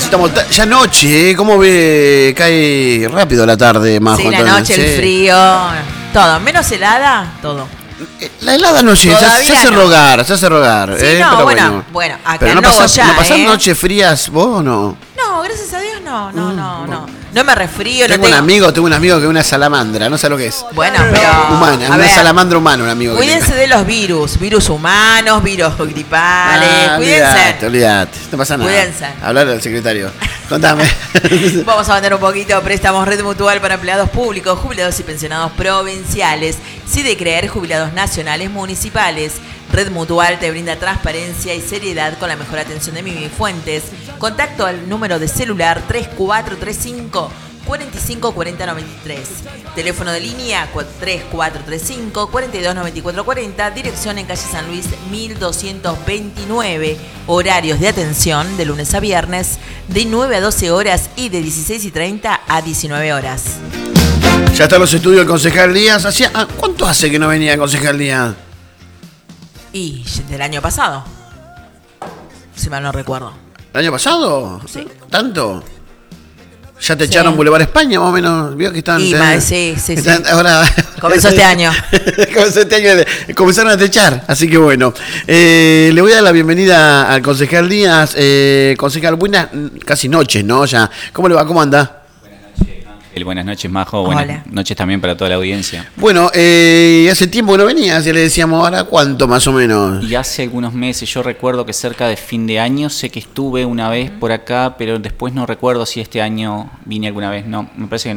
estamos ya noche, ¿cómo ve? Cae rápido la tarde, Majo. Sí, la noche, el frío, todo, menos helada, todo. La helada no llega, se hace rogar, se hace rogar. Sí, no, pero bueno, acá pero no Goya, ¿no pasás noches frías vos o no? No, gracias a Dios no. No me resfrío, tengo un amigo que es una salamandra, no sé lo que es. Bueno, pero humana, una salamandra humana, un amigo. Cuídense de los virus humanos, virus gripales, cuídense. Olvídate, no pasa nada. Cuídense. Hablar al secretario. Contame. Vamos a mandar un poquito. Préstamos Red Mutual para empleados públicos, jubilados y pensionados provinciales. Sí de creer jubilados nacionales municipales. Red Mutual te brinda transparencia y seriedad con la mejor atención de Mimifuentes. Contacto al número de celular 3435 45 40 93. Teléfono de línea 3435 42 94 40. Dirección en calle San Luis 1229. Horarios de atención de lunes a viernes de 9 a 12 horas y de 16:30 a 19 horas. Ya están los estudios del concejal Díaz. ¿Cuánto hace que no venía el concejal Díaz? Y del año pasado, si mal no recuerdo. ¿El año pasado? Sí. ¿Tanto? Ya te echaron Boulevard España, más o menos. ¿Vio que están? Sí. Ahora, comenzó este año. Comenzaron a techar. Así que bueno. Le voy a dar la bienvenida al concejal Díaz. Concejal, buenas casi noches, ¿no? Ya. ¿Cómo le va? ¿Cómo anda? Buenas noches, Majo. Buenas noches también para toda la audiencia. Bueno, hace tiempo que no venías, ya le decíamos, ¿ahora cuánto más o menos? Y hace algunos meses, yo recuerdo que cerca de fin de año, sé que estuve una vez por acá, pero después no recuerdo si este año vine alguna vez. No, me parece que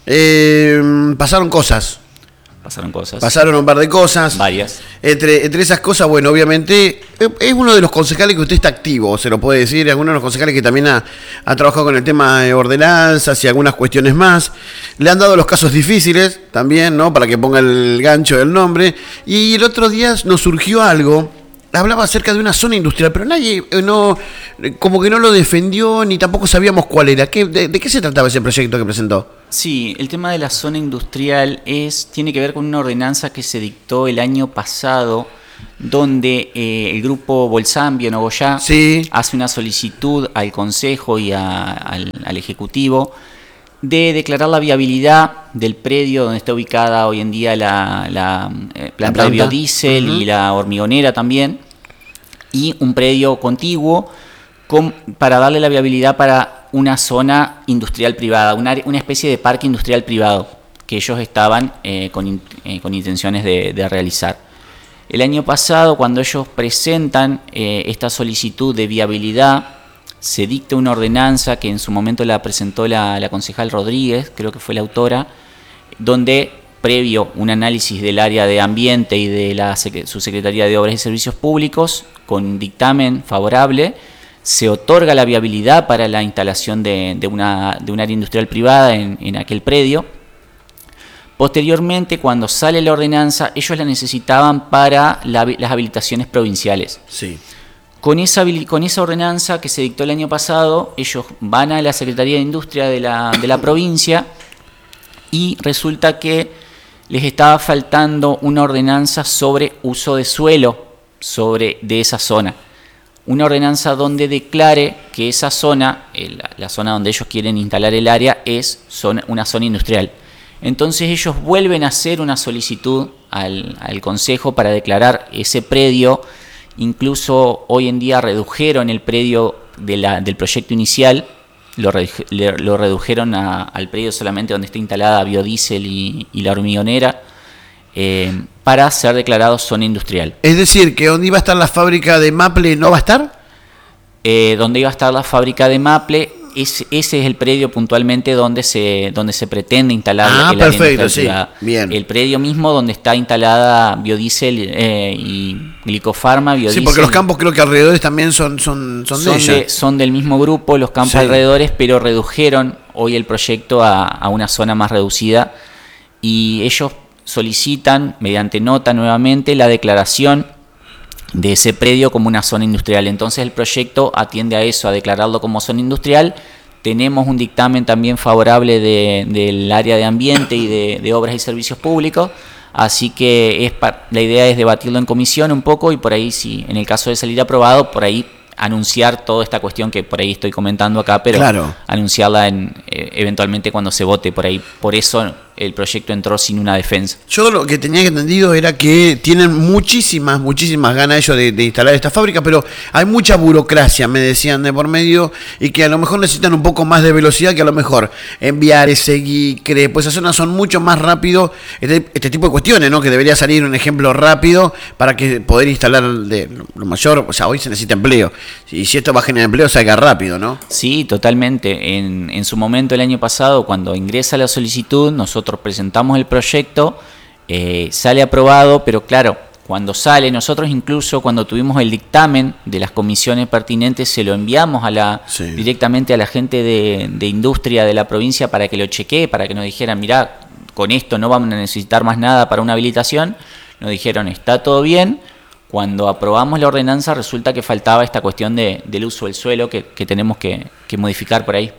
no. Pasaron cosas. Pasaron un par de cosas. Varias. Entre esas cosas, bueno, obviamente, es uno de los concejales que usted está activo, se lo puede decir, es uno de los concejales que también ha trabajado con el tema de ordenanzas y algunas cuestiones más. Le han dado los casos difíciles también, ¿no? Para que ponga el gancho del nombre. Y el otro día nos surgió algo. Hablaba acerca de una zona industrial, pero nadie, como que no lo defendió, ni tampoco sabíamos cuál era. ¿De qué se trataba ese proyecto que presentó? Sí, el tema de la zona industrial tiene que ver con una ordenanza que se dictó el año pasado, donde el grupo Bolsambio Nogoyá hace una solicitud al Consejo y al Ejecutivo de declarar la viabilidad del predio donde está ubicada hoy en día la planta de biodiesel y la hormigonera también, y un predio contiguo para darle la viabilidad para una zona industrial privada, una especie de parque industrial privado que ellos estaban con intenciones de realizar. El año pasado, cuando ellos presentan esta solicitud de viabilidad, se dicta una ordenanza que en su momento la presentó la concejal Rodríguez, creo que fue la autora, donde previo un análisis del área de ambiente y de su Secretaría de Obras y Servicios Públicos, con dictamen favorable, se otorga la viabilidad para la instalación de un área industrial privada en aquel predio. Posteriormente, cuando sale la ordenanza, ellos la necesitaban para las habilitaciones provinciales. Sí. Con esa ordenanza que se dictó el año pasado, ellos van a la Secretaría de Industria de la provincia y resulta que les estaba faltando una ordenanza sobre uso de suelo de esa zona. Una ordenanza donde declare que esa zona, la zona donde ellos quieren instalar el área, es una zona industrial. Entonces ellos vuelven a hacer una solicitud al Consejo para declarar ese predio. Incluso hoy en día redujeron el predio del proyecto inicial, lo redujeron al predio solamente donde está instalada biodiesel y la hormigonera, para ser declarado zona industrial. Es decir, que donde iba a estar la fábrica de Maple no va a estar. Donde iba a estar la fábrica de Maple, ese es el predio puntualmente donde se pretende instalar el área industrial privada. Bien. El predio mismo donde está instalada biodiesel y glicofarma, biodiesel. Sí, porque los campos creo que alrededores también son de ella. Son del mismo grupo los campos alrededores, pero redujeron hoy el proyecto a una zona más reducida, y ellos solicitan mediante nota nuevamente la declaración de ese predio como una zona industrial. Entonces el proyecto atiende a eso, a declararlo como zona industrial. Tenemos un dictamen también favorable del área de ambiente y de obras y servicios públicos, así que la idea es debatirlo en comisión un poco, y por ahí, si en el caso de salir aprobado, por ahí anunciar toda esta cuestión que por ahí estoy comentando acá, pero anunciarla eventualmente cuando se vote por ahí. Por eso el proyecto entró sin una defensa. Yo lo que tenía entendido era que tienen muchísimas ganas ellos de instalar esta fábrica, pero hay mucha burocracia, me decían, de por medio, y que a lo mejor necesitan un poco más de velocidad, que a lo mejor enviar ese GICRE, pues esas zonas son mucho más rápido, este tipo de cuestiones, ¿no? Que debería salir un ejemplo rápido para que poder instalar lo mayor. O sea, hoy se necesita empleo, y si esto va a generar empleo, salga rápido, ¿no? Sí, totalmente. En su momento, el año pasado, cuando ingresa la solicitud, nosotros presentamos el proyecto, sale aprobado, pero claro, cuando sale, nosotros incluso cuando tuvimos el dictamen de las comisiones pertinentes, se lo enviamos directamente a la gente de industria de la provincia para que lo chequee, para que nos dijeran, mirá, con esto no vamos a necesitar más nada para una habilitación. Nos dijeron, está todo bien. Cuando aprobamos la ordenanza, resulta que faltaba esta cuestión del uso del suelo que tenemos que modificar por ahí.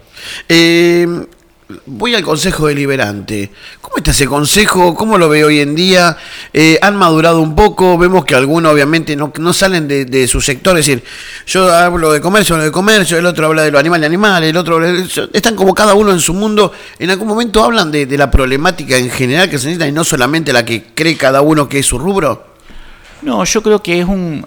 Voy al Consejo Deliberante. ¿Cómo está ese consejo? ¿Cómo lo ve hoy en día? Han madurado un poco. Vemos que algunos obviamente no salen de su sector. Es decir, yo hablo de comercio, el otro habla de lo animal, el otro... Están como cada uno en su mundo. En algún momento hablan de la problemática en general que se necesita y no solamente la que cree cada uno que es su rubro. No, yo creo que es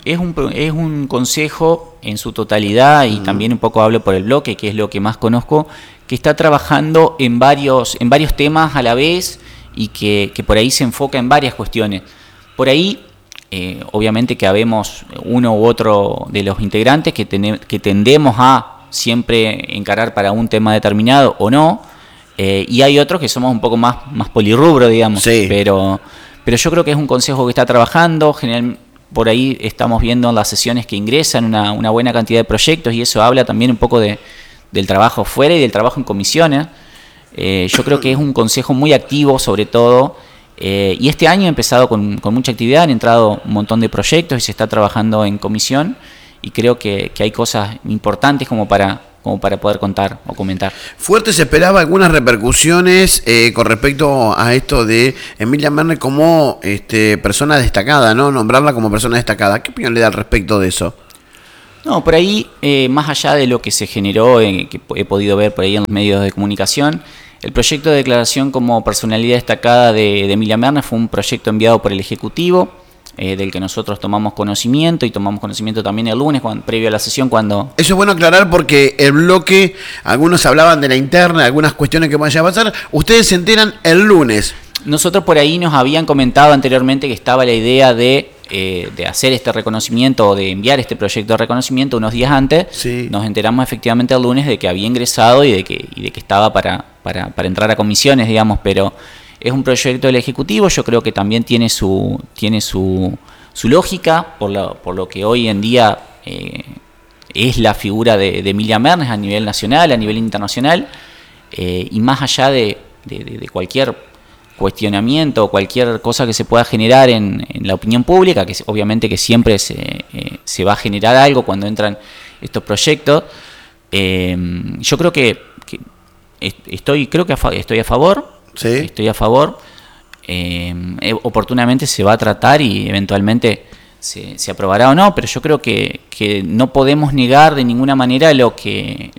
un consejo en su totalidad, y también un poco hablo por el bloque, que es lo que más conozco, que está trabajando en varios temas a la vez y que por ahí se enfoca en varias cuestiones. Por ahí, obviamente que habemos uno u otro de los integrantes que tendemos a siempre encarar para un tema determinado o no, y hay otros que somos un poco más polirrubro, digamos, sí. Pero yo creo que es un consejo que está trabajando. Por ahí estamos viendo en las sesiones que ingresan una buena cantidad de proyectos, y eso habla también un poco del trabajo fuera y del trabajo en comisiones. Yo creo que es un consejo muy activo, sobre todo, y este año ha empezado con mucha actividad, han entrado un montón de proyectos y se está trabajando en comisión, y creo que hay cosas importantes como para poder contar o comentar. Fuerte se esperaba algunas repercusiones con respecto a esto de Emilia Mernes como persona destacada, ¿no? Nombrarla como persona destacada. ¿Qué opinión le da al respecto de eso? No, por ahí, más allá de lo que se generó, que he podido ver por ahí en los medios de comunicación, el proyecto de declaración como personalidad destacada de Emilia Mernes fue un proyecto enviado por el Ejecutivo, del que nosotros tomamos conocimiento, y tomamos conocimiento también el lunes, previo a la sesión, cuando... Eso es bueno aclarar, porque el bloque, algunos hablaban de la interna, algunas cuestiones que vayan a pasar, ustedes se enteran el lunes. Nosotros por ahí nos habían comentado anteriormente que estaba la idea de hacer este reconocimiento o de enviar este proyecto de reconocimiento unos días antes. Sí. Nos enteramos efectivamente el lunes de que había ingresado y de que estaba para entrar a comisiones, digamos, pero... Es un proyecto del Ejecutivo, yo creo que también tiene su lógica, por lo que hoy en día es la figura de Emilia Mernes a nivel nacional, a nivel internacional, y más allá de cualquier cuestionamiento o cualquier cosa que se pueda generar en la opinión pública, que obviamente que siempre se va a generar algo cuando entran estos proyectos, yo creo que estoy a favor. Sí. Estoy a favor. Oportunamente se va a tratar y eventualmente se aprobará o no, pero yo creo que no podemos negar de ninguna manera lo que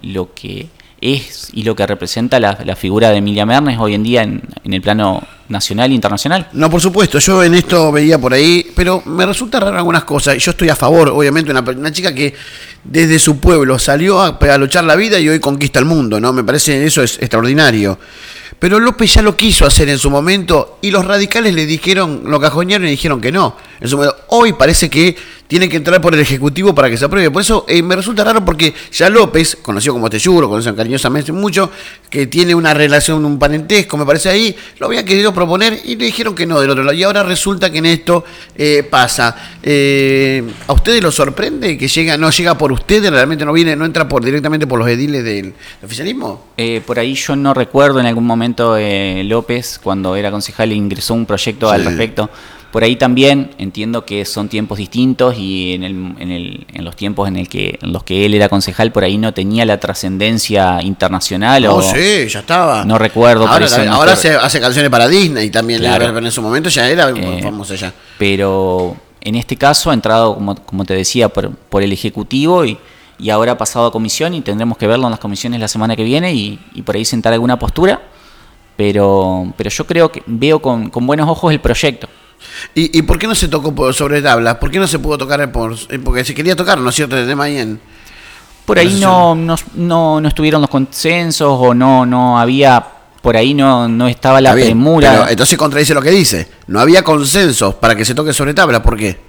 es y lo que representa la figura de Emilia Mernes hoy en día en el plano nacional e internacional. No, por supuesto, yo en esto veía por ahí, pero me resulta raro algunas cosas. Yo estoy a favor, obviamente, una chica que desde su pueblo salió a luchar la vida y hoy conquista el mundo, ¿no? Me parece eso es extraordinario. Pero López ya lo quiso hacer en su momento y los radicales le dijeron, lo cajonearon y dijeron que no. En su momento, hoy parece que tiene que entrar por el Ejecutivo para que se apruebe. Por eso me resulta raro, porque ya López, conocido como Teyuro, conocido cariñosamente mucho, que tiene una relación, un parentesco, me parece ahí, lo habían querido proponer y le dijeron que no del otro lado. Y ahora resulta que en esto pasa. ¿A ustedes los sorprende que no llega por ustedes, realmente no entra directamente por los ediles del oficialismo? Por ahí yo no recuerdo en algún momento López, cuando era concejal, ingresó un proyecto al respecto. Por ahí también entiendo que son tiempos distintos y en los tiempos en los que él era concejal, por ahí no tenía la trascendencia internacional. Sí, ya estaba. No recuerdo. Ahora hace canciones para Disney también, claro. Pero en su momento ya era famoso ya. Pero en este caso ha entrado, como te decía, por el Ejecutivo, y y ahora ha pasado a comisión y tendremos que verlo en las comisiones la semana que viene y por ahí sentar alguna postura, pero yo creo que veo con buenos ojos el proyecto. ¿Y por qué no se tocó sobre tablas? ¿Por qué no se pudo tocar porque se quería tocar, ¿no es cierto?, el tema ahí en... Por ahí no estuvieron los consensos o no había, por ahí no estaba la premura. Pero entonces contradice lo que dice. No había consensos para que se toque sobre tabla. ¿Por qué?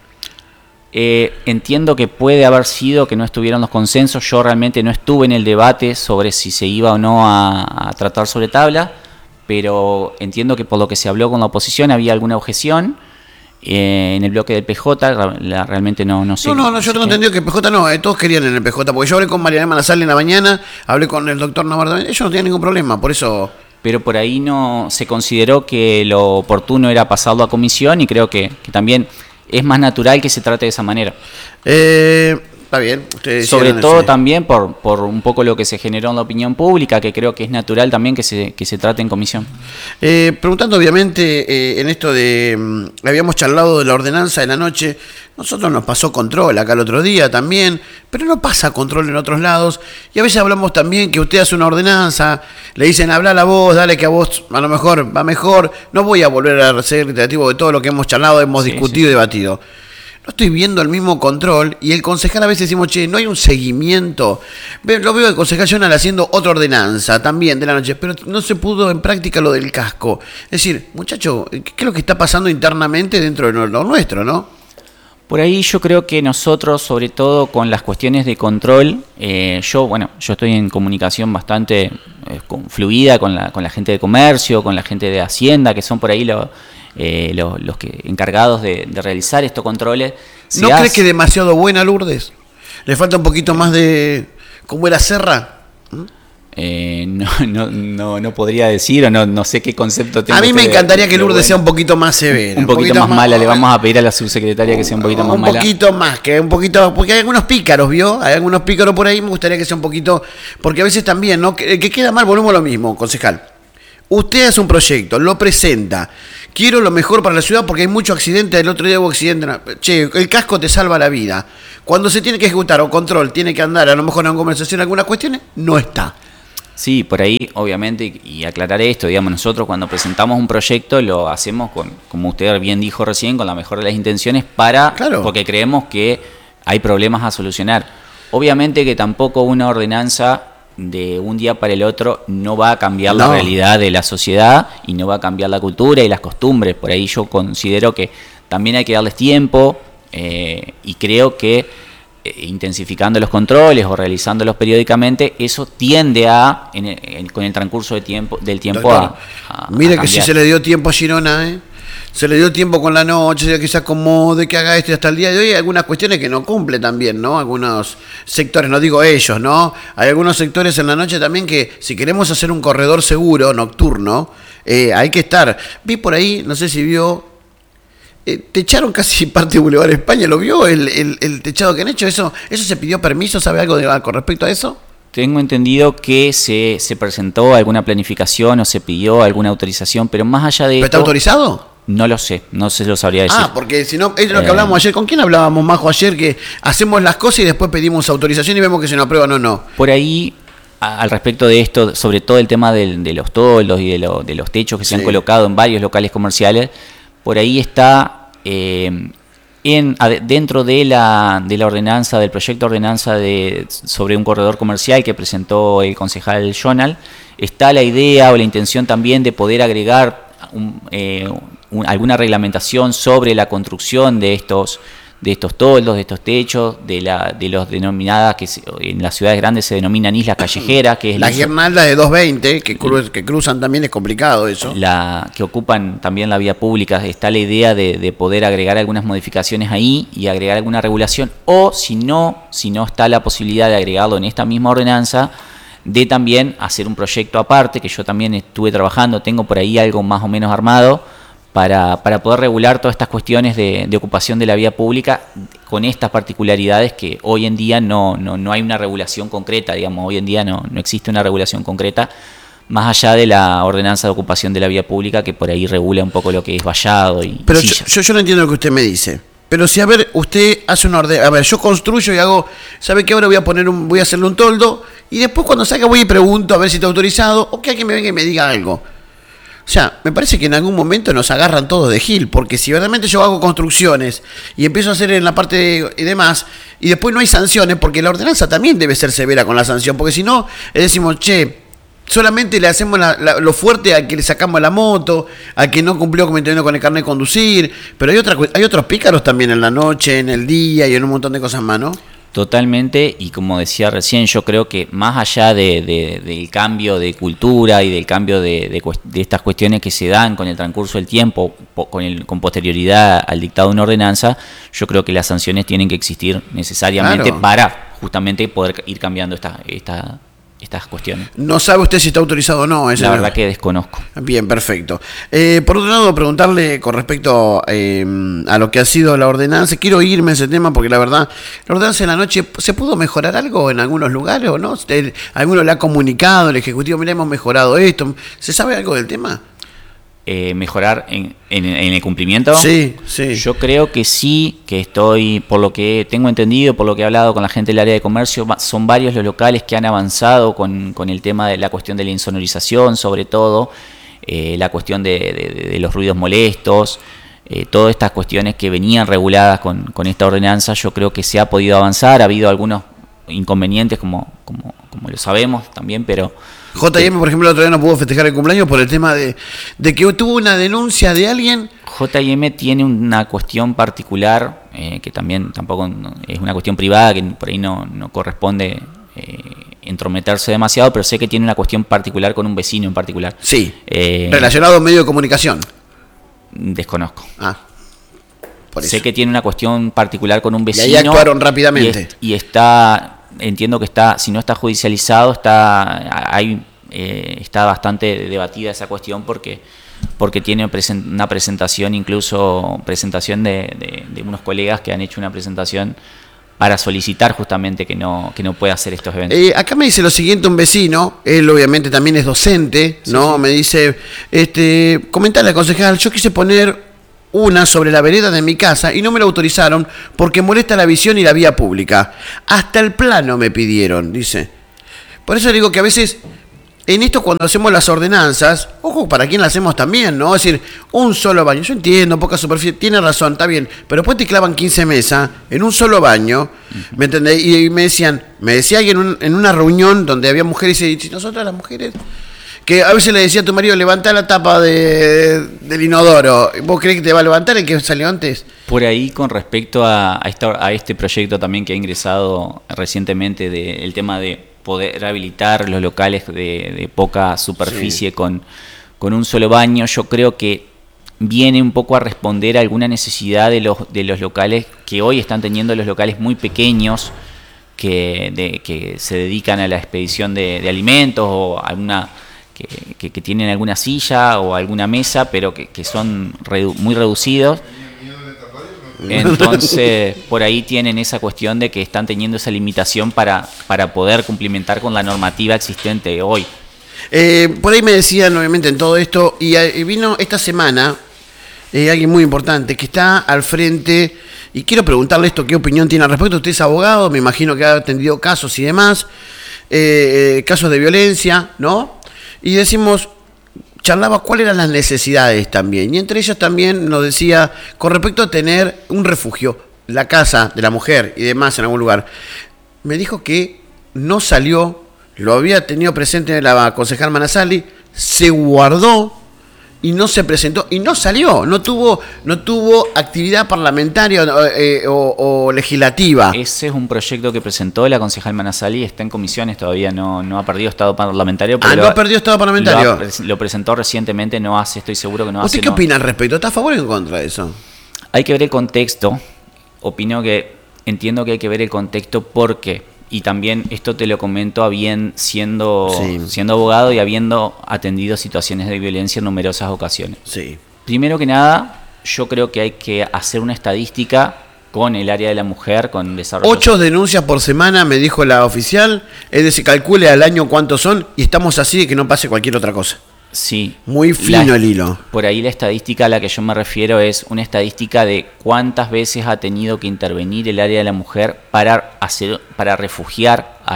Entiendo que puede haber sido que no estuvieron los consensos. Yo realmente no estuve en el debate sobre si se iba o no a tratar sobre tabla, pero entiendo que por lo que se habló con la oposición había alguna objeción. En el bloque del PJ realmente no sé. No, yo tengo entendido que PJ no, todos querían en el PJ, porque yo hablé con Mariana Manasal en la mañana, hablé con el doctor Navarro, ellos no tenían ningún problema, por eso... Pero por ahí no se consideró que lo oportuno era pasarlo a comisión y creo que también es más natural que se trate de esa manera. Está bien. Sobre todo también por un poco lo que se generó en la opinión pública, que creo que es natural también que se trate en comisión. Preguntando obviamente en esto de... habíamos charlado de la ordenanza en la noche, nosotros nos pasó control acá el otro día también, pero no pasa control en otros lados, y a veces hablamos también que usted hace una ordenanza, le dicen habla la voz, dale que a vos a lo mejor va mejor, no voy a volver a ser reiterativo de todo lo que hemos charlado, hemos discutido y debatido. No estoy viendo el mismo control y el concejal a veces decimos, che, no hay un seguimiento. Lo veo el concejal Jonal haciendo otra ordenanza también de la noche, pero no se pudo en práctica lo del casco. Es decir, muchacho, ¿qué es lo que está pasando internamente dentro de lo nuestro, no? Por ahí yo creo que nosotros, sobre todo con las cuestiones de control, yo estoy en comunicación bastante fluida con la gente de comercio, con la gente de Hacienda, que son por ahí los que encargados de realizar estos controles. ¿No crees que demasiado buena, Lourdes? ¿Le falta un poquito más de... como era Serra? No podría decir, o no sé qué concepto tengo. A mí me encantaría que Lourdes sea un poquito más severa. Un poquito más mala, le vamos a pedir a la subsecretaria que sea un poquito más mala. Un poquito más, porque hay algunos pícaros, ¿vio? Hay algunos pícaros por ahí, me gustaría que sea un poquito... Porque a veces también, ¿no? Que queda mal, volvemos a lo mismo, concejal. Usted hace un proyecto, lo presenta. Quiero lo mejor para la ciudad porque hay mucho accidente. El otro día hubo accidente. Che, el casco te salva la vida. Cuando se tiene que ejecutar o control, tiene que andar a lo mejor en conversación algunas cuestiones, no está. Sí, por ahí, obviamente, y aclarar esto, digamos, nosotros cuando presentamos un proyecto lo hacemos como usted bien dijo recién, con la mejor de las intenciones porque creemos que hay problemas a solucionar. Obviamente que tampoco una ordenanza de un día para el otro no va a cambiar la realidad de la sociedad y no va a cambiar la cultura y las costumbres. Por ahí yo considero que también hay que darles tiempo y creo que intensificando los controles o realizándolos periódicamente, eso tiende con el transcurso del tiempo Doctor, mire que si se le dio tiempo a Girona, se le dio tiempo con la noche, que se acomode, que haga esto, y hasta el día de hoy hay algunas cuestiones que no cumple también, ¿no? Algunos sectores, no digo ellos, ¿no? Hay algunos sectores en la noche también que si queremos hacer un corredor seguro, nocturno, hay que estar. Vi por ahí, no sé si vio, techaron casi parte de Boulevard España, ¿lo vio? El techado que han hecho, ¿eso se pidió permiso? ¿Sabe algo con respecto a eso? Tengo entendido que se presentó alguna planificación o se pidió alguna autorización, pero más allá de... ¿Pero está autorizado? No lo sé, no se lo sabría decir. Porque si no, es lo que hablábamos ayer. ¿Con quién hablábamos, Majo, ayer? Que hacemos las cosas y después pedimos autorización y vemos que se nos aprueban o no. Por ahí, al respecto de esto, sobre todo el tema de los toldos y de los techos que se han colocado en varios locales comerciales, por ahí está dentro de la ordenanza, del proyecto de ordenanza sobre un corredor comercial que presentó el concejal Jonal, está la idea o la intención también de poder agregar alguna reglamentación sobre la construcción de estos toldos, de estos techos, de los denominadas, que en las ciudades grandes se denominan islas callejeras, que es la guirnalda de 220 que cruzan también, es complicado eso. Que ocupan también la vía pública. Está la idea de poder agregar algunas modificaciones ahí y agregar alguna regulación, o si no está la posibilidad de agregarlo en esta misma ordenanza, de también hacer un proyecto aparte, que yo también estuve trabajando, tengo por ahí algo más o menos armado, para poder regular todas estas cuestiones de ocupación de la vía pública con estas particularidades que hoy en día no hay una regulación concreta, digamos, hoy en día no existe una regulación concreta, más allá de la ordenanza de ocupación de la vía pública, que por ahí regula un poco lo que es vallado y Pero sillas. yo no entiendo lo que usted me dice. pero si, a ver, usted hace una orden, a ver, yo construyo y hago, ¿sabe qué? Ahora voy a hacerle un toldo, y después cuando salga voy y pregunto a ver si está autorizado, o que alguien me venga y me diga algo. O sea, me parece que en algún momento nos agarran todos de gil, porque si verdaderamente yo hago construcciones y empiezo a hacer en la parte y demás, y después no hay sanciones, porque la ordenanza también debe ser severa con la sanción, porque si no, decimos, che, solamente le hacemos lo fuerte al que le sacamos la moto, al que no cumplió con el carnet de conducir, pero hay otros pícaros también en la noche, en el día y en un montón de cosas más, ¿no? Totalmente, y como decía recién, yo creo que más allá del cambio de cultura y del cambio de estas cuestiones que se dan con el transcurso del tiempo, con posterioridad al dictado de una ordenanza, yo creo que las sanciones tienen que existir necesariamente, claro, para justamente poder ir cambiando estas cuestiones. ¿No sabe usted si está autorizado o no? La verdad que desconozco. Bien, perfecto. Por otro lado, preguntarle con respecto a lo que ha sido la ordenanza. Quiero irme a ese tema porque la verdad, la ordenanza en la noche, ¿se pudo mejorar algo en algunos lugares o no? ¿Alguno le ha comunicado al Ejecutivo, mira, hemos mejorado esto? ¿Se sabe algo del tema? Mejorar en el cumplimiento. Sí, sí. Yo creo que sí, que estoy, por lo que tengo entendido, por lo que he hablado con la gente del área de comercio, son varios los locales que han avanzado con el tema de la cuestión de la insonorización, sobre todo, la cuestión de los ruidos molestos, todas estas cuestiones que venían reguladas con esta ordenanza. Yo creo que se ha podido avanzar, ha habido algunos inconvenientes como lo sabemos también, pero... JM, por ejemplo, el otro día no pudo festejar el cumpleaños por el tema de que tuvo una denuncia de alguien. JM tiene una cuestión particular, que también tampoco es una cuestión privada, que por ahí no corresponde entrometerse demasiado, pero sé que tiene una cuestión particular con un vecino en particular. Sí, relacionado a un medio de comunicación. Desconozco. Por eso. Sé que tiene una cuestión particular con un vecino. Y ahí actuaron rápidamente. Y está... Entiendo que si no está judicializado, está bastante debatida esa cuestión porque tiene una presentación, incluso presentación de unos colegas que han hecho una presentación para solicitar justamente que no pueda hacer estos eventos. Acá me dice lo siguiente un vecino, él obviamente también es docente, ¿no? Sí. Me dice, comentarle al concejal, yo quise poner una sobre la vereda de mi casa y no me lo autorizaron porque molesta la visión y la vía pública. Hasta el plano me pidieron, dice. Por eso digo que a veces, en esto cuando hacemos las ordenanzas, ojo, para quién las hacemos también, ¿no? Es decir, un solo baño. Yo entiendo, poca superficie, tiene razón, está bien, pero después te clavan 15 mesas en un solo baño, ¿me entendés? Y me decía alguien en una reunión donde había mujeres y dice, nosotras las mujeres... Que a veces le decía a tu marido, levantá la tapa del inodoro. ¿Vos creés que te va a levantar el que salió antes? Por ahí, con respecto a este proyecto también que ha ingresado recientemente, el tema de poder habilitar los locales de poca superficie, sí, con un solo baño, yo creo que viene un poco a responder a alguna necesidad de los locales que hoy están teniendo, los locales muy pequeños que se dedican a la expedición de alimentos o alguna... Que tienen alguna silla o alguna mesa, pero que son muy reducidos. Entonces, por ahí tienen esa cuestión de que están teniendo esa limitación para poder cumplimentar con la normativa existente hoy. Por ahí me decían, obviamente, en todo esto, y vino esta semana alguien muy importante que está al frente, y quiero preguntarle esto, qué opinión tiene al respecto. Usted es abogado, me imagino que ha atendido casos y demás, casos de violencia, ¿no? Y charlaba cuáles eran las necesidades también. Y entre ellas también nos decía, con respecto a tener un refugio, la casa de la mujer y demás en algún lugar. Me dijo que no salió, lo había tenido presente la concejal Manasali, se guardó y no se presentó y no salió, no tuvo actividad parlamentaria o legislativa. Ese es un proyecto que presentó la concejal Manasali, está en comisiones todavía, no ha perdido estado parlamentario. Pero no ha perdido estado parlamentario. Lo presentó recientemente, estoy seguro que no hace. ¿Usted qué opina al respecto? ¿Está a favor o en contra de eso? Hay que ver el contexto. Entiendo que hay que ver el contexto porque... Y también esto te lo comento siendo abogado y habiendo atendido situaciones de violencia en numerosas ocasiones. Sí. Primero que nada, yo creo que hay que hacer una estadística con el área de la mujer, con desarrollo. 8 denuncias por semana, me dijo la oficial, es decir, calcule al año cuántos son y estamos así de que no pase cualquier otra cosa. Sí. Muy fino el hilo. Por ahí la estadística a la que yo me refiero es una estadística de cuántas veces ha tenido que intervenir el área de la mujer para refugiar a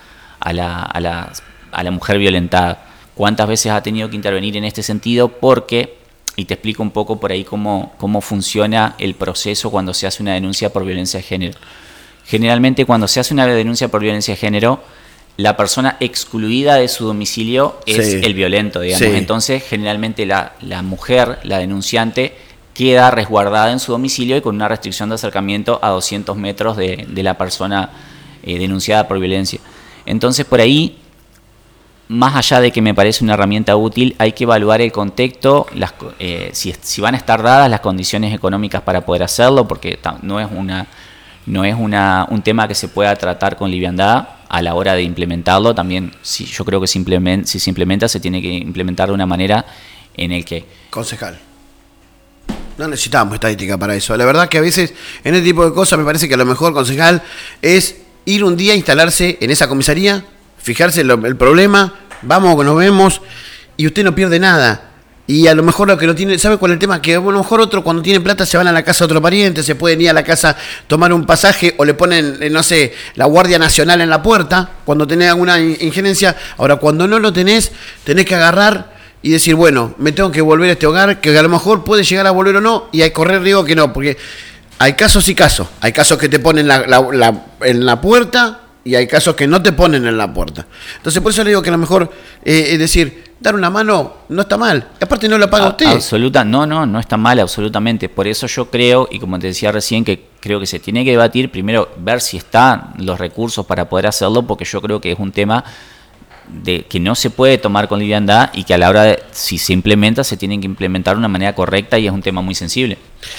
la mujer violentada. Cuántas veces ha tenido que intervenir en este sentido, porque, y te explico un poco por ahí cómo funciona el proceso cuando se hace una denuncia por violencia de género. Generalmente cuando se hace una denuncia por violencia de género, la persona excluida de su domicilio es el violento, digamos. Entonces, generalmente la mujer, la denunciante, queda resguardada en su domicilio y con una restricción de acercamiento a 200 metros de la persona denunciada por violencia. Entonces, por ahí, más allá de que me parece una herramienta útil, hay que evaluar el contexto, si van a estar dadas las condiciones económicas para poder hacerlo, porque no es un tema que se pueda tratar con liviandad. A la hora de implementarlo, también yo creo que si se implementa, se tiene que implementar de una manera en el que... Concejal, no necesitamos estadística para eso. La verdad que a veces en este tipo de cosas me parece que a lo mejor, concejal, es ir un día a instalarse en esa comisaría, fijarse el problema, vamos, nos vemos, y usted no pierde nada. Y a lo mejor lo que no tiene, ¿sabe cuál es el tema? Que a lo mejor otro, cuando tiene plata, se van a la casa de otro pariente, se pueden ir a la casa, tomar un pasaje, o le ponen, no sé, la Guardia Nacional en la puerta, cuando tenés alguna injerencia. Ahora, cuando no lo tenés que agarrar y decir, bueno, me tengo que volver a este hogar, que a lo mejor puede llegar a volver o no, y hay que correr riesgo que no, porque hay casos y casos. Hay casos que te ponen en la puerta, y hay casos que no te ponen en la puerta. Entonces, por eso le digo que a lo mejor, es decir, dar una mano no está mal. Aparte no la paga usted. No está mal, absolutamente. Por eso yo creo, y como te decía recién, que creo que se tiene que debatir, primero ver si están los recursos para poder hacerlo, porque yo creo que es un tema que no se puede tomar con liviandad y que a la hora de, si se implementa, se tiene que implementar de una manera correcta, y es un tema muy sensible.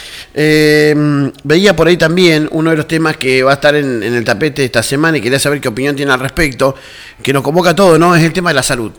Veía por ahí también uno de los temas que va a estar en el tapete esta semana, y quería saber qué opinión tiene al respecto, que nos convoca a todos, ¿no? Es el tema de la salud.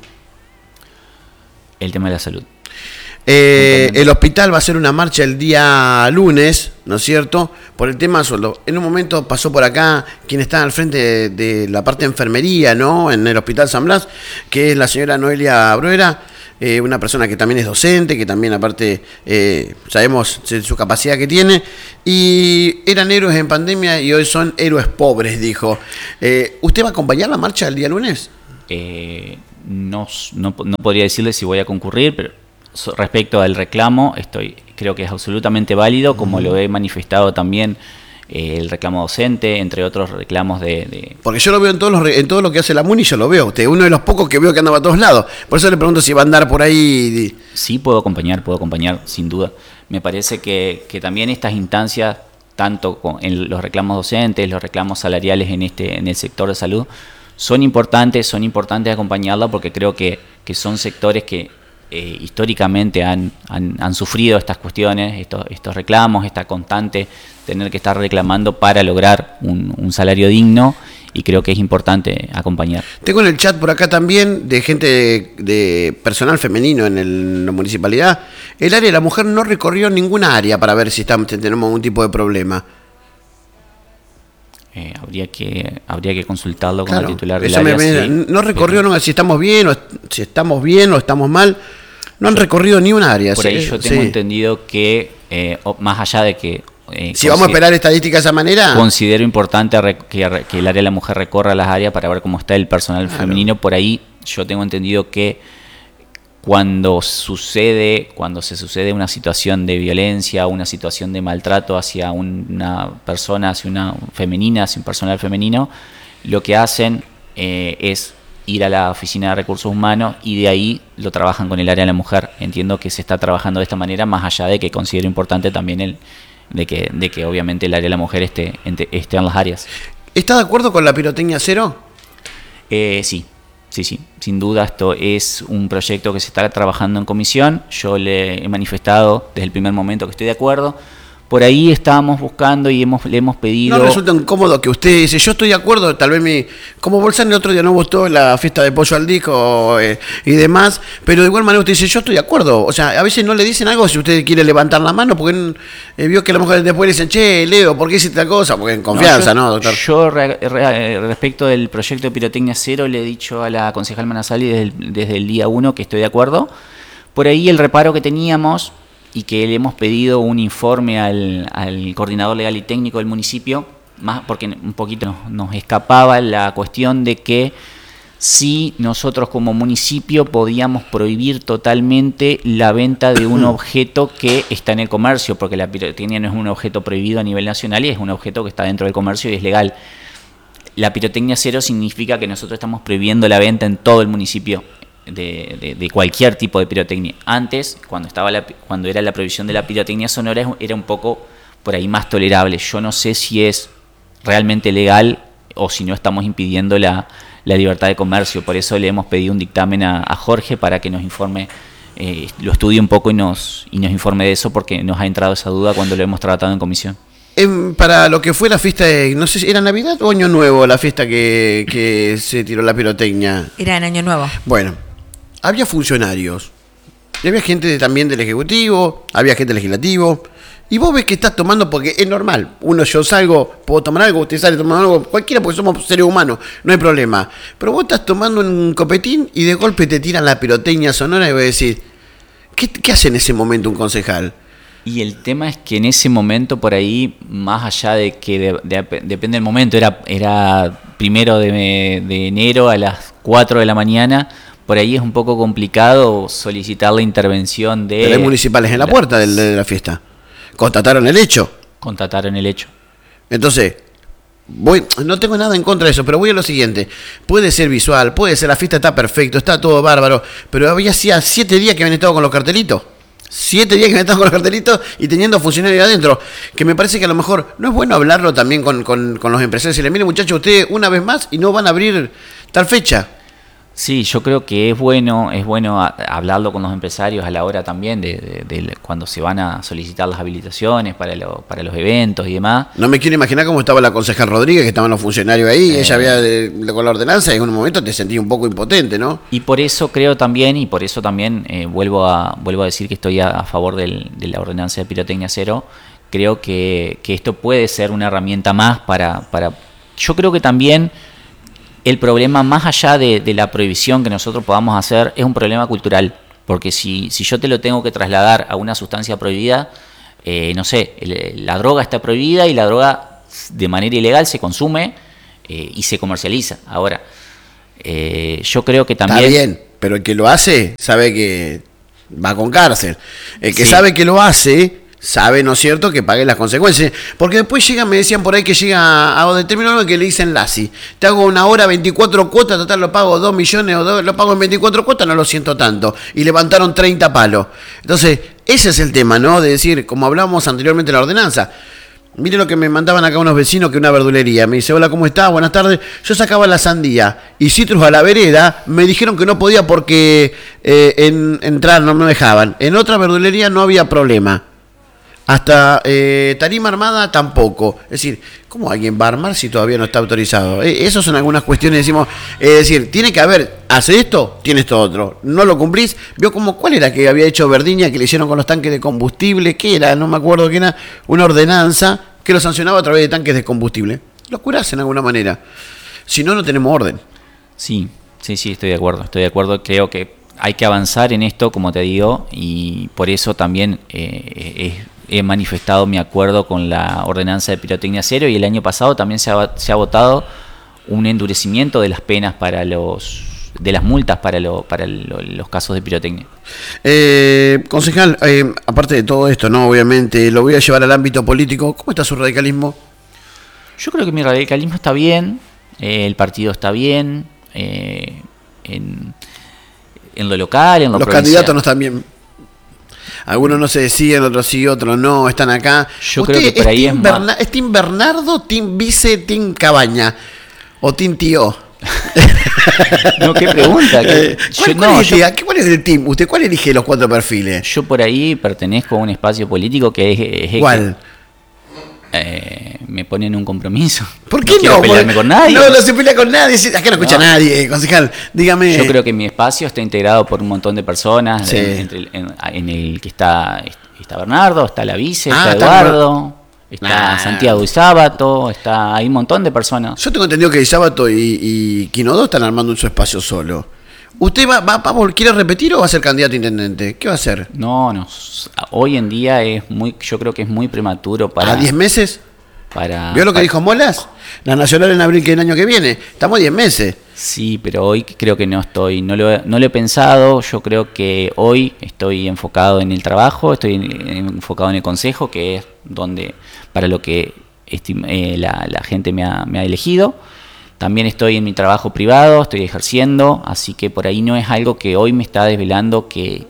El tema de la salud. El hospital va a hacer una marcha el día lunes, ¿no es cierto?, por el tema de sueldo. En un momento pasó por acá quien está al frente de la parte de enfermería, ¿no?, en el Hospital San Blas, que es la señora Noelia Bruera, una persona que también es docente, que también aparte sabemos su capacidad que tiene, y eran héroes en pandemia y hoy son héroes pobres, dijo. ¿Usted va a acompañar la marcha el día lunes? No podría decirle si voy a concurrir, pero respecto al reclamo, creo que es absolutamente válido, como lo he manifestado también el reclamo docente, entre otros reclamos de... Porque yo lo veo en todo lo que hace la MUNI, yo lo veo. Usted es uno de los pocos que veo que andaba a todos lados. Por eso le pregunto si va a andar por ahí. Sí, puedo acompañar, sin duda. Me parece que también estas instancias, tanto en los reclamos docentes, los reclamos salariales en el sector de salud, son importantes acompañarla, porque creo que son sectores que históricamente han sufrido estas cuestiones, estos reclamos, esta constante tener que estar reclamando para lograr un salario digno, y creo que es importante acompañar. Tengo en el chat por acá también de gente de personal femenino en la municipalidad. El área de la mujer no recorrió ninguna área para ver si tenemos algún tipo de problema. Habría que consultarlo con el titular del área. No recorrió, no, si estamos bien o estamos mal. No han recorrido ni un área. Por ahí yo tengo entendido que, más allá de que... si vamos a esperar estadísticas de esa manera... Considero importante que el área de la mujer recorra las áreas para ver cómo está el personal femenino. Por ahí yo tengo entendido que cuando se sucede una situación de violencia, una situación de maltrato hacia una persona, hacia una femenina, hacia un personal femenino, lo que hacen es ir a la oficina de recursos humanos, y de ahí lo trabajan con el área de la mujer. Entiendo que se está trabajando de esta manera, más allá de que considero importante también de que obviamente el área de la mujer esté en las áreas. ¿Está de acuerdo con la pirotecnia cero? Sí, sin duda. Esto es un proyecto que se está trabajando en comisión. Yo le he manifestado desde el primer momento que estoy de acuerdo, Por ahí estábamos buscando y le hemos pedido... ¿No resulta incómodo que usted dice, yo estoy de acuerdo, tal vez como Bolsán el otro día no gustó la fiesta de pollo al disco y demás, pero de igual manera usted dice, yo estoy de acuerdo? O sea, a veces no le dicen algo si usted quiere levantar la mano, porque vio que a lo mejor después le dicen, che, Leo, ¿por qué hiciste tal cosa? Porque en confianza, ¿no, doctor? Yo respecto del proyecto de Pirotecnia Cero, le he dicho a la concejal Manasali desde el día 1 que estoy de acuerdo. Por ahí el reparo que teníamos... y que le hemos pedido un informe al coordinador legal y técnico del municipio, más porque un poquito nos escapaba la cuestión de que si nosotros como municipio podíamos prohibir totalmente la venta de un objeto que está en el comercio, porque la pirotecnia no es un objeto prohibido a nivel nacional y es un objeto que está dentro del comercio y es legal. La pirotecnia cero significa que nosotros estamos prohibiendo la venta en todo el municipio de cualquier tipo de pirotecnia. Antes, cuando era la prohibición de la pirotecnia sonora, era un poco por ahí más tolerable. Yo no sé si es realmente legal o si no estamos impidiendo la libertad de comercio. Por eso le hemos pedido un dictamen a Jorge para que nos informe, lo estudie un poco y nos informe de eso, porque nos ha entrado esa duda cuando lo hemos tratado en comisión. Para lo que fue la fiesta de, no sé si era Navidad o Año Nuevo, la fiesta que se tiró la pirotecnia. Era en Año Nuevo. Bueno, había funcionarios, y había gente también del Ejecutivo, había gente del Legislativo, y vos ves que estás tomando, porque es normal, yo salgo, puedo tomar algo, usted sale tomando algo, cualquiera, porque somos seres humanos, no hay problema, pero vos estás tomando un copetín y de golpe te tiran la pirotecnia sonora y vos decís, ¿qué hace en ese momento un concejal? Y el tema es que en ese momento por ahí, más allá de que depende del momento, era 1 de enero a las 4 de la mañana, por ahí es un poco complicado solicitar la intervención de... Pero hay municipales en la puerta de la fiesta. ¿Constataron el hecho? Constataron el hecho. Entonces, no tengo nada en contra de eso, pero voy a lo siguiente. Puede ser visual, puede ser, la fiesta está perfecto, está todo bárbaro, pero había 7 días que habían estado con los cartelitos. 7 días que habían estado con los cartelitos y teniendo funcionarios adentro. Que me parece que a lo mejor no es bueno hablarlo también con los empresarios. Y le mire, muchachos, ustedes una vez más y no van a abrir tal fecha. Sí, yo creo que es bueno hablarlo con los empresarios a la hora también de cuando se van a solicitar las habilitaciones para los eventos y demás. No me quiero imaginar cómo estaba la concejal Rodríguez, que estaban los funcionarios ahí, ella había con la ordenanza y en un momento te sentí un poco impotente, ¿no? Y por eso creo también, vuelvo a decir que estoy a favor de la ordenanza de pirotecnia cero. Creo que esto puede ser una herramienta más para yo creo que también... El problema, más allá de la prohibición que nosotros podamos hacer, es un problema cultural. Porque si yo te lo tengo que trasladar a una sustancia prohibida, no sé, la droga está prohibida y la droga de manera ilegal se consume y se comercializa. Ahora, yo creo que también... Está bien, pero el que lo hace sabe que va con cárcel. El que sabe que lo hace... sabe, ¿no es cierto?, que pague las consecuencias. Porque después me decían por ahí que llega a determinado que le dicen LASI. Te hago 1 hora, 24 cuotas, total lo pago 2 millones o lo pago en 24 cuotas, no lo siento tanto. Y levantaron 30 palos. Entonces, ese es el tema, ¿no? De decir, como hablábamos anteriormente en la ordenanza. Mire lo que me mandaban acá unos vecinos, que una verdulería. Me dice, hola, ¿cómo está? Buenas tardes. Yo sacaba la sandía y citrus a la vereda. Me dijeron que no podía porque entrar no me dejaban. En otra verdulería no había problema. Hasta tarima armada tampoco. Es decir, ¿cómo alguien va a armar si todavía no está autorizado? Esas son algunas cuestiones, decimos, es decir, tiene que haber, hace esto, tiene esto otro. No lo cumplís. Vio como, ¿cuál era que había hecho Verdiña, que le hicieron con los tanques de combustible? ¿Qué era? No me acuerdo qué era. Una ordenanza que lo sancionaba a través de tanques de combustible. Lo curás en alguna manera. Si no, no tenemos orden. Sí, estoy de acuerdo. Creo que hay que avanzar en esto, como te digo, y por eso también he manifestado mi acuerdo con la ordenanza de pirotecnia cero, y el año pasado también se ha votado un endurecimiento de las penas de las multas para los casos de pirotecnia. Concejal, aparte de todo esto, no, obviamente lo voy a llevar al ámbito político. ¿Cómo está su radicalismo? Yo creo que mi radicalismo está bien, el partido está bien, en lo local, en lo provincial. Los candidatos no están bien. Algunos no se deciden, otros sí, otros no, están acá. Yo creo que por ahí es más... ¿Es Team Bernardo, Team Vice, Team Cabaña o Team Tío? No, qué pregunta. ¿Cuál es el team? ¿Usted cuál elige los 4 perfiles? Yo por ahí pertenezco a un espacio político que es... ¿Cuál? me ponen un compromiso. ¿Por qué no? Quiero pelearme con nadie. No se pelea con nadie. Acá no escucha nadie, concejal. Dígame. Yo creo que mi espacio está integrado por un montón de personas. Sí. En el que está Bernardo, está la vice, está Eduardo, está Santiago y Sábato, hay un montón de personas. Yo tengo entendido que Sábato y Quinodó están armando su espacio solo. ¿Usted quiere repetir o va a ser candidato a intendente? ¿Qué va a hacer? No. Hoy en día yo creo que es muy prematuro para... ¿A 10 meses? ¿Vio lo que dijo Molas? La nacional en abril que el año que viene. Estamos a 10 meses. Sí, pero hoy creo que no lo he pensado. Yo creo que hoy estoy enfocado en el trabajo, estoy enfocado en el consejo, que es donde para lo que la gente me ha elegido. También estoy en mi trabajo privado, estoy ejerciendo, así que por ahí no es algo que hoy me está desvelando que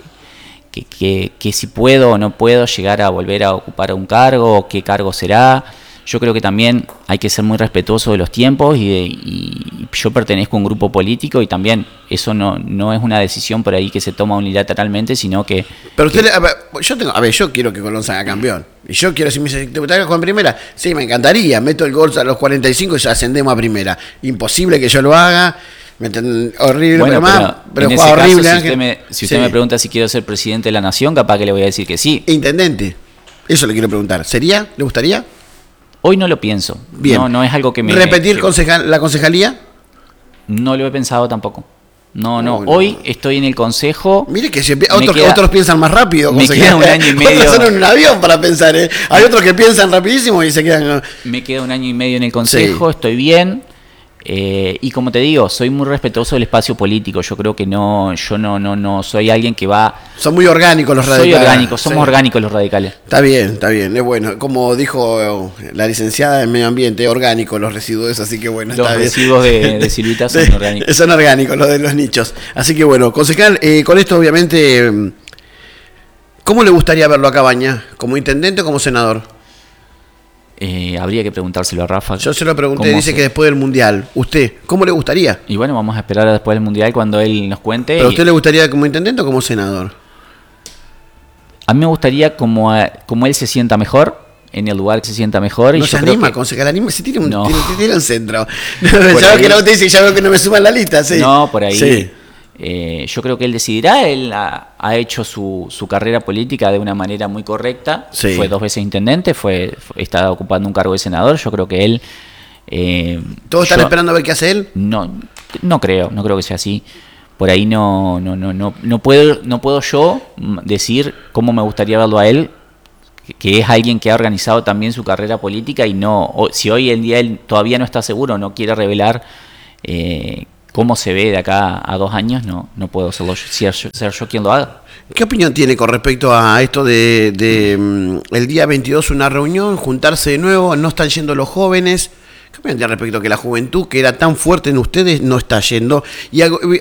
si puedo o no puedo llegar a volver a ocupar un cargo o qué cargo será. Yo creo que también hay que ser muy respetuoso de los tiempos y yo pertenezco a un grupo político y también eso no es una decisión por ahí que se toma unilateralmente, sino que... Pero usted, yo quiero que Colón salga campeón. Y yo quiero, si me dice, ¿te gustaría jugar en primera? Sí, me encantaría. Meto el gol a los 45 y ya ascendemos a primera. Imposible que yo lo haga. Horrible, bueno, pero juega horrible. Caso, si usted me pregunta si quiero ser presidente de la nación, capaz que le voy a decir que sí. Intendente. Eso le quiero preguntar. ¿Sería? ¿Le gustaría? Hoy no lo pienso. Bien. No es algo que me... ¿Repetir la concejalía? No lo he pensado tampoco. No. Hoy estoy en el consejo. Mire que otros piensan más rápido. Me queda un año y medio. Otros son en un avión para pensar, ¿eh? Hay otros que piensan rapidísimo y se quedan... Me queda un año y medio en el consejo, sí. Estoy bien. Y como te digo, soy muy respetuoso del espacio político. Yo creo que yo no soy alguien que va... Son muy orgánicos los radicales. Somos orgánicos los radicales. Está bien, es bueno. Como dijo la licenciada en Medio Ambiente, orgánicos los residuos, así que bueno, los residuos de Silvita son orgánicos. Son orgánicos los de los nichos. Así que bueno, concejal, con esto obviamente, ¿cómo le gustaría verlo a Cabaña? ¿Como intendente o como senador? Habría que preguntárselo a Rafa. Yo se lo pregunté, dice que después del Mundial. ¿Usted, cómo le gustaría? Y bueno, vamos a esperar después del Mundial cuando él nos cuente. ¿Pero a usted le gustaría como intendente o como senador? A mí me gustaría como él se sienta mejor, en el lugar que se sienta mejor. No y se yo anima, creo concejal, anima, se tiene un centro. Ya que la usted dice, ya veo que no me suma en la lista, sí. No, por ahí. Sí. Yo creo que él decidirá. Él ha hecho su carrera política de una manera muy correcta. Sí. Fue 2 veces intendente, está ocupando un cargo de senador. Yo creo que él... ¿Todos están esperando a ver qué hace él? No creo que sea así. Por ahí no puedo yo decir cómo me gustaría verlo a él, que es alguien que ha organizado también su carrera política y si hoy en día él todavía no está seguro, no quiere revelar cómo se ve de acá a 2 años, no puedo ser yo quien lo haga. ¿Qué opinión tiene con respecto a esto de el día 22 una reunión, juntarse de nuevo, no están yendo los jóvenes? ¿Qué opinión tiene respecto a que la juventud, que era tan fuerte en ustedes, no está yendo? Y